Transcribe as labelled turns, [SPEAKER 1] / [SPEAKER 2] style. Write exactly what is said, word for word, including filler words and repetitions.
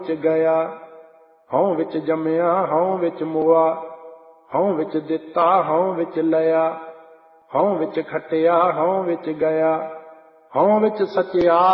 [SPEAKER 1] ਵਿੱਚ ਗਿਆ, ਹਉ ਵਿੱਚ ਜੰਮਿਆ ਹਉ ਵਿੱਚ ਮੋਆ, ਹਉ ਵਿੱਚ ਦਿੱਤਾ ਹਉ ਵਿੱਚ ਲਿਆ, ਹਉ ਵਿੱਚ ਖੱਟਿਆ ਹਉ ਵਿੱਚ ਗਿਆ, ਹਉ ਵਿੱਚ ਸਚਿਆ